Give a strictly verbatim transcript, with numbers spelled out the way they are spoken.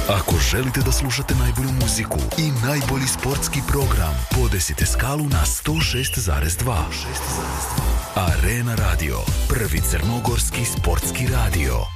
Ako želite da slušate najbolju muziku i najbolji sportski program, podesite skalu na sto šest zarez dva. Arena Radio, prvi crnogorski sportski radio.